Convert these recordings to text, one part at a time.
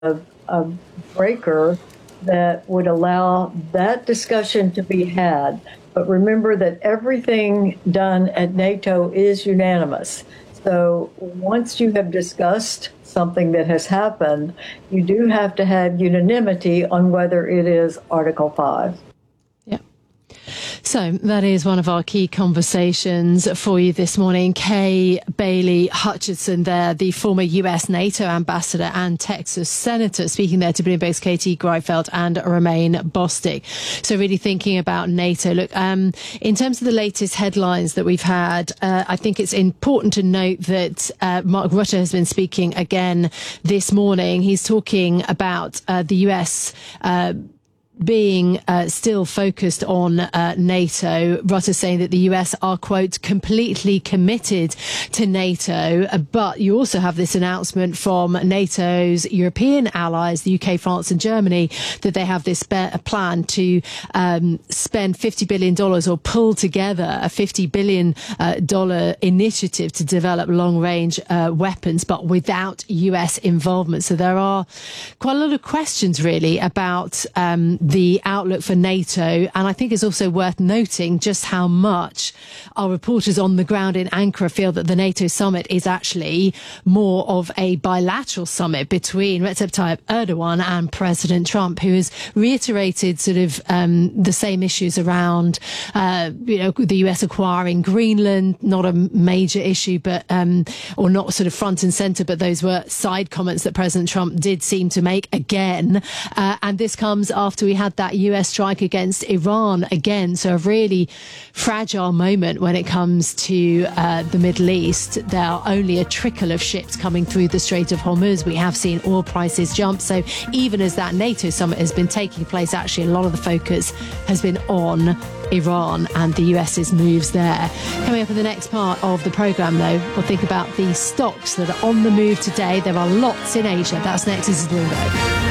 a breaker that would allow that discussion to be had. But remember that everything done at NATO is unanimous. So once you have discussed something that has happened, you do have to have unanimity on whether it is Article 5. So that is one of our key conversations for you this morning. Kay Bailey Hutchinson there, the former US NATO ambassador and Texas senator, speaking there to Bloomberg's Katie Greifeld and Romaine Bostick. So really thinking about NATO. Look, in terms of the latest headlines that we've had, I think it's important to note that Mark Rutte has been speaking again this morning. He's talking about the US being still focused on NATO. Rutte saying that the US are, quote, completely committed to NATO. But you also have this announcement from NATO's European allies, the UK, France and Germany, that they have this plan to spend $50 billion or pull together a $50 billion initiative to develop long-range weapons, but without US involvement. So there are quite a lot of questions, really, about the outlook for NATO. And I think it's also worth noting just how much our reporters on the ground in Ankara feel that the NATO summit is actually more of a bilateral summit between Recep Tayyip Erdogan and President Trump, who has reiterated sort of the same issues around, the US acquiring Greenland, not a major issue, but or not sort of front and center, but those were side comments that President Trump did seem to make again. And this comes after we had that US strike against Iran again. So a really fragile moment when it comes to the Middle East. There are only a trickle of ships coming through the Strait of Hormuz. We have seen oil prices jump. So even as that NATO summit has been taking place, actually a lot of the focus has been on Iran and the US's moves there. Coming up in the next part of the programme, though, we'll think about the stocks that are on the move today. There are lots in Asia. That's next. This is Bloomberg.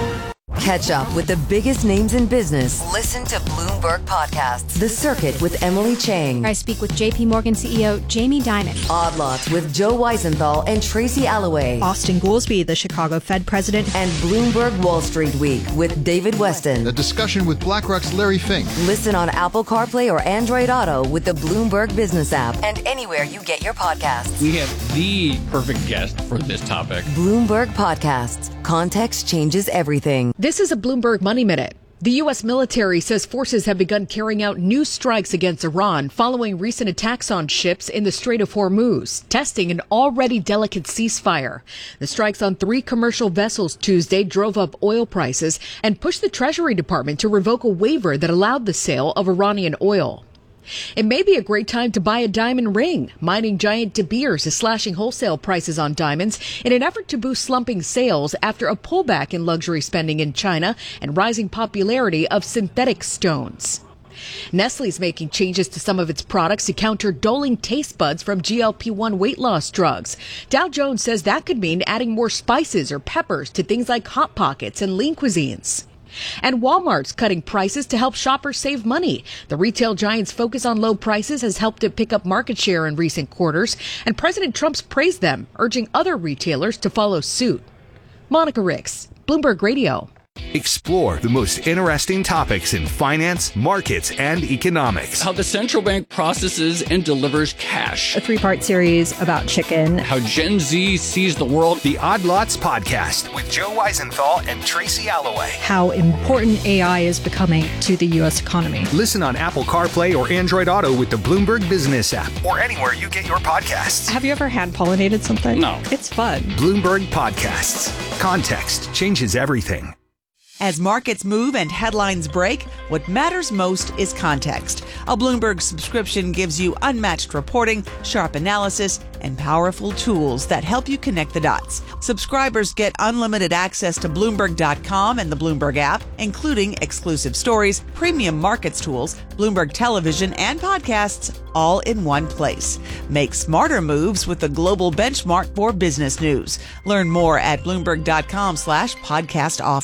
Catch up with the biggest names in business. Listen to Bloomberg Podcasts. The Circuit with Emily Chang. I speak with JP Morgan CEO Jamie Dimon. Odd Lots with Joe Weisenthal and Tracy Alloway. Austin Goolsbee, the Chicago Fed president. And Bloomberg Wall Street Week with David Weston. A discussion with BlackRock's Larry Fink. Listen on Apple CarPlay or Android Auto with the Bloomberg Business app and anywhere you get your podcasts. We have the perfect guest for this topic. Bloomberg Podcasts. Context changes everything. This is a Bloomberg Money Minute. The U.S. military says forces have begun carrying out new strikes against Iran following recent attacks on ships in the Strait of Hormuz, testing an already delicate ceasefire. The strikes on 3 commercial vessels Tuesday drove up oil prices and pushed the Treasury Department to revoke a waiver that allowed the sale of Iranian oil. It may be a great time to buy a diamond ring. Mining giant De Beers is slashing wholesale prices on diamonds in an effort to boost slumping sales after a pullback in luxury spending in China and rising popularity of synthetic stones. Nestle is making changes to some of its products to counter dulling taste buds from GLP-1 weight loss drugs. Dow Jones says that could mean adding more spices or peppers to things like Hot Pockets and lean cuisines. And Walmart's cutting prices to help shoppers save money. The retail giant's focus on low prices has helped it pick up market share in recent quarters, and President Trump's praised them, urging other retailers to follow suit. Monica Ricks, Bloomberg Radio. Explore the most interesting topics in finance, markets, and economics. How the central bank processes and delivers cash. A 3-part series about chicken. How Gen Z sees the world. The Odd Lots Podcast with Joe Weisenthal and Tracy Alloway. How important AI is becoming to the U.S. economy. Listen on Apple CarPlay or Android Auto with the Bloomberg Business app or anywhere you get your podcasts. Have you ever hand-pollinated something? No. It's fun. Bloomberg Podcasts. Context changes everything. As markets move and headlines break, what matters most is context. A Bloomberg subscription gives you unmatched reporting, sharp analysis, and powerful tools that help you connect the dots. Subscribers get unlimited access to Bloomberg.com and the Bloomberg app, including exclusive stories, premium markets tools, Bloomberg television, and podcasts, all in one place. Make smarter moves with the global benchmark for business news. Learn more at Bloomberg.com/podcast offer.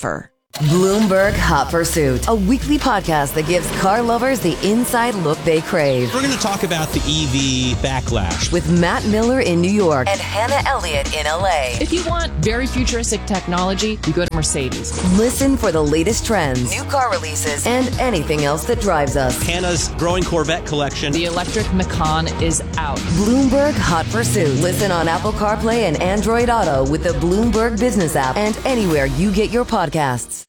Bloomberg Hot Pursuit, a weekly podcast that gives car lovers the inside look they crave. We're going to talk about the EV backlash with Matt Miller in New York and Hannah Elliott in LA. If you want very futuristic technology, you go to Mercedes. Listen for the latest trends, new car releases, and anything else that drives us. Hannah's growing Corvette collection. The electric Macan is out. Bloomberg Hot Pursuit. Listen on Apple CarPlay and Android Auto with the Bloomberg Business app and anywhere you get your podcasts.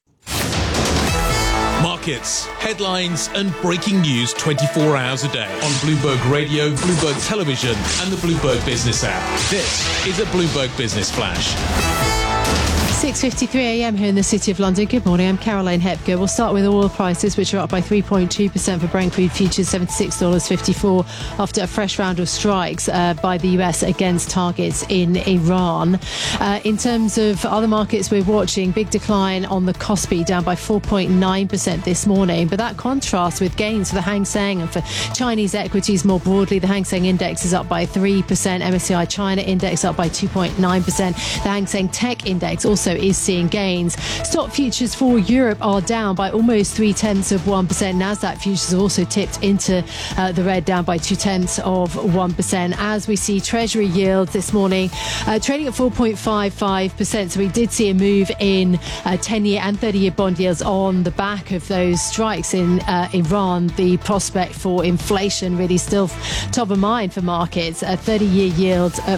Markets, headlines, and breaking news 24 hours a day on Bloomberg Radio, Bloomberg Television, and the Bloomberg Business app. This is a Bloomberg Business Flash. 6:53 a.m. here in the City of London. Good morning, I'm Caroline Hepker. We'll start with oil prices, which are up by 3.2% for Brent crude futures, $76.54 after a fresh round of strikes by the US against targets in Iran. In terms of other markets we're watching, big decline on the Kospi, down by 4.9% this morning. But that contrasts with gains for the Hang Seng and for Chinese equities more broadly. The Hang Seng index is up by 3%. MSCI China index up by 2.9%. The Hang Seng Tech index also is seeing gains. Stock futures for Europe are down by almost 0.3%. Nasdaq futures also tipped into the red, down by 0.2%. As we see Treasury yields this morning trading at 4.55%. So we did see a move in 10-year and 30-year bond yields on the back of those strikes in Iran. The prospect for inflation really still top of mind for markets. 30-year yields at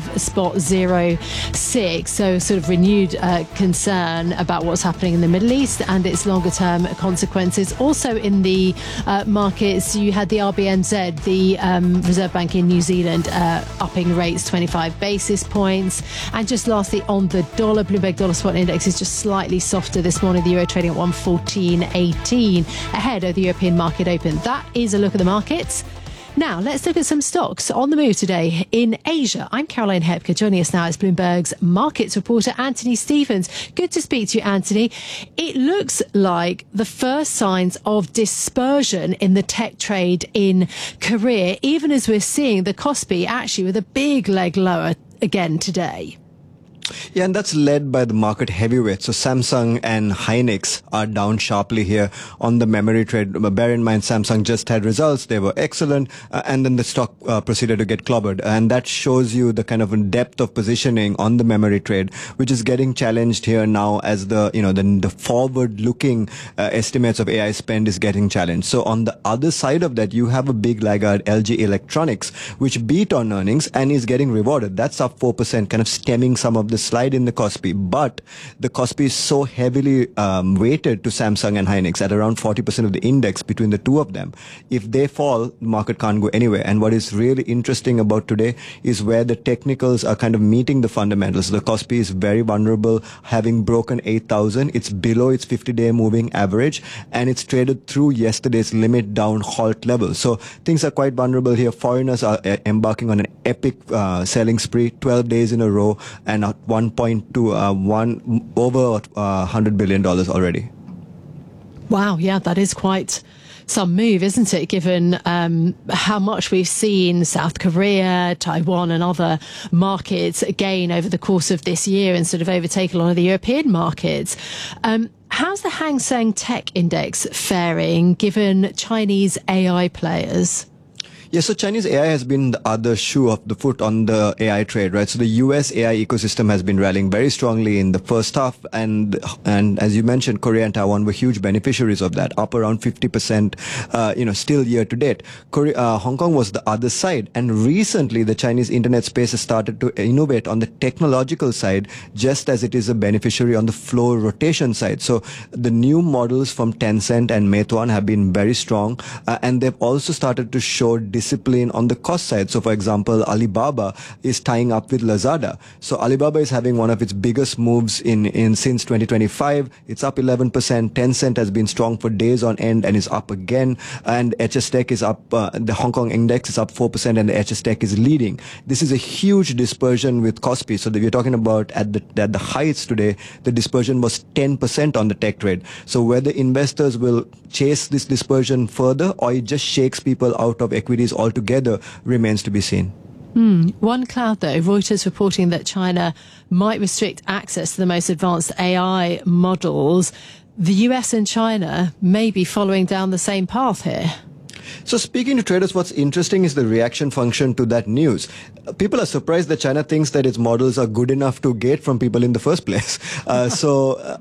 5.06. So sort of renewed concern about what's happening in the Middle East and its longer term consequences. Also in the markets, you had the RBNZ, the Reserve Bank in New Zealand, upping rates 25 basis points. And just lastly, on the dollar, Bloomberg Dollar Spot Index is just slightly softer this morning. The euro trading at 114.18 ahead of the European market open. That is a look at the markets. Now, let's look at some stocks on the move today in Asia. I'm Caroline Hepker. Joining us now is Bloomberg's markets reporter, Anthony Stevens. Good to speak to you, Anthony. It looks like the first signs of dispersion in the tech trade in Korea, even as we're seeing the Kospi actually with a big leg lower again today. Yeah, and that's led by the market heavyweights. So Samsung and Hynix are down sharply here on the memory trade. Bear in mind, Samsung just had results. They were excellent. And then the stock proceeded to get clobbered. And that shows you the kind of depth of positioning on the memory trade, which is getting challenged here now as the forward-looking estimates of AI spend is getting challenged. So on the other side of that, you have a big laggard, LG Electronics, which beat on earnings and is getting rewarded. That's up 4%, kind of stemming some of the slide in the Kospi, but the Kospi is so heavily weighted to Samsung and Hynix at around 40% of the index between the two of them. If they fall, the market can't go anywhere. And what is really interesting about today is where the technicals are kind of meeting the fundamentals. The Kospi is very vulnerable, having broken 8,000. It's below its 50-day moving average, and it's traded through yesterday's limit down halt level. So things are quite vulnerable here. Foreigners are embarking on an epic selling spree, 12 days in a row, and over $100 billion already. Wow, yeah, that is quite some move, isn't it, given how much we've seen South Korea, Taiwan and other markets gain over the course of this year and sort of overtake a lot of the European markets. How's the Hang Seng Tech Index faring given Chinese AI players? Yeah, so Chinese AI has been the other shoe of the foot on the AI trade, right? So the US AI ecosystem has been rallying very strongly in the first half, and as you mentioned, Korea and Taiwan were huge beneficiaries of that, up around 50%, still year to date. Hong Kong was the other side, and recently the Chinese internet space has started to innovate on the technological side, just as it is a beneficiary on the flow rotation side. So the new models from Tencent and Meituan have been very strong, and they've also started to show discipline on the cost side. So for example, Alibaba is tying up with Lazada. So Alibaba is having one of its biggest moves in since 2025. It's up 11%. Tencent has been strong for days on end and is up again. And HS Tech is up, the Hong Kong index is up 4% and the HS Tech is leading. This is a huge dispersion with Kospi. So we're talking about at the heights today, the dispersion was 10% on the tech trade. So whether investors will chase this dispersion further or it just shakes people out of equities altogether remains to be seen. One cloud, though, Reuters reporting that China might restrict access to the most advanced AI models. The US and China may be following down the same path here. So speaking to traders, what's interesting is the reaction function to that news. People are surprised that China thinks that its models are good enough to gate from people in the first place.